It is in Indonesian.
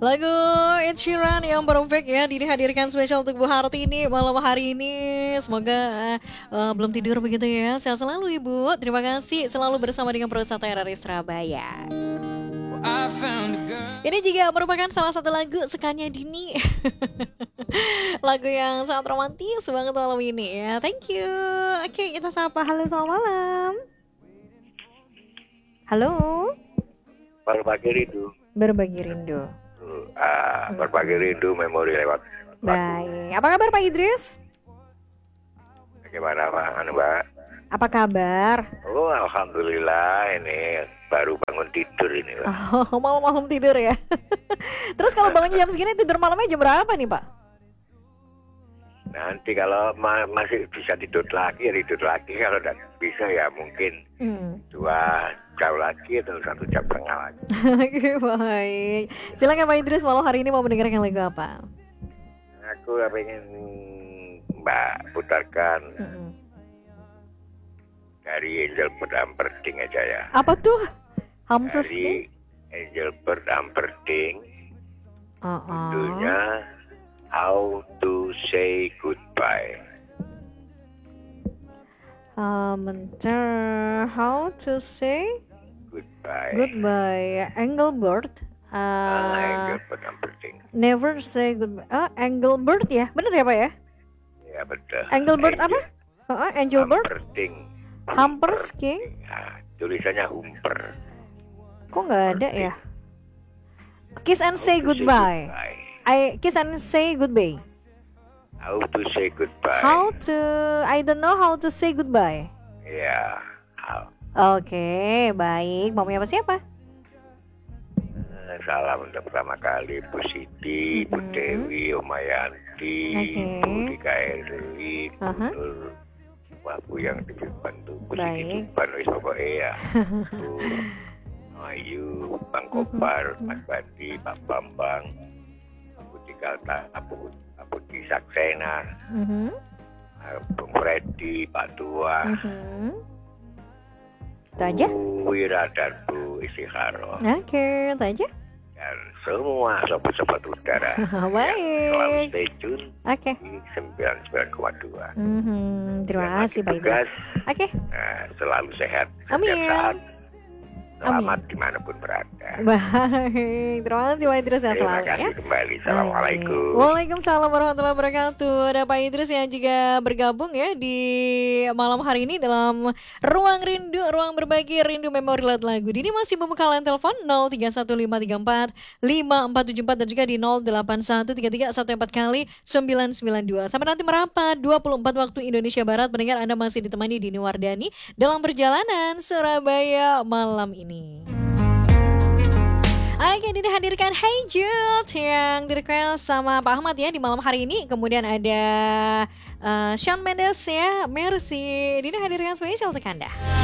Lagu Ed Sheeran yang perfect ya dihadirkan spesial untuk Bu Harti ini malam hari ini. Semoga belum tidur begitu ya. Sehat selalu Ibu. Terima kasih selalu bersama dengan Perusahaan RRI Surabaya. Ini juga merupakan salah satu lagu sukanya Dini. Lagu yang sangat romantis banget malam ini ya. Thank you. Oke, kita sapa. Halo, selamat malam. Halo. Berbagi rindu. Berbagi rindu. Berbagi rindu memori lewat. Baik. Apa kabar Pak Idris? Bagaimana Pak? Mbak? Apa kabar? Oh, alhamdulillah ini baru bangun tidur ini Pak. Oh, malam-malam tidur ya. Terus kalau bangunnya jam segini tidur malamnya jam berapa nih Pak? Nanti kalau masih bisa tidur lagi ya tidur lagi. Kalau tidak bisa ya mungkin 2 jam lagi atau 1 jam setengah lagi. Oke, baik. Silakan Pak Idris, malam hari ini mau mendengarkan lagu apa? Aku pengen Mbak putarkan dari Angel Bird Humperdinck aja ya. Apa tuh? Humperdinck? Dari Angel Bird Humperdinck. Judulnya How to Say Goodbye. Bentar, How to Say Goodbye. Engelbert. Engelbert Humperdinck. Never Say Goodbye. Engelbert ya? Bener ya Pak ya? Ya betul. Engelbert apa? Engelbert? Humperdinck. Nah, tulisannya Humper. Kok nggak ada ya? Kiss and Say Goodbye. Kiss and Say Goodbye. How to Say Goodbye. I don't know how to say goodbye. Ya. Oke, baik. Maunya apa siapa? Salam untuk pertama kali Bu Siti, Bu Dewi, Oma Yanti, Bu Dika Erli, Bu Wabu yang dibantu Bu Siti Tuban, wis pokoknya ya. Bu Ayu, Bang Kopar, Mas Bandi, Pak Bambang, Bu Dikalta, Bu Saksena, Bung Freddy, Pak Tua, itu aja? Bu Wira dan Bu Istikharo. Oke, itu aja? Dan semua sobat-sobat udara baik. yang selalu stay tune di 99,2. Terima kasih Pak Idris. Oke. Selalu sehat setiap saat. Selamat dimanapun berada. Baik, terima kasih Pak Idris ya selalu ya. Kembali, Assalamualaikum. Waalaikumsalam warahmatullahi wabarakatuh. Ada Pak Idris yang juga bergabung ya di malam hari ini dalam Ruang Rindu, Ruang Berbagi Rindu Memori Lagu. Dini masih membuka line telepon 0315345474 dan juga di 08133144 kali 992. Sampai nanti merapat 24 waktu Indonesia Barat. Pendengar Anda masih ditemani Dini Wardani dalam perjalanan Surabaya malam ini. Oke, ini dihadirkan Hey Jude yang di-request sama Pak Ahmad ya di malam hari ini. Kemudian ada Shawn Mendes ya, Mercy. Ini dihadirkan spesial untuk Anda.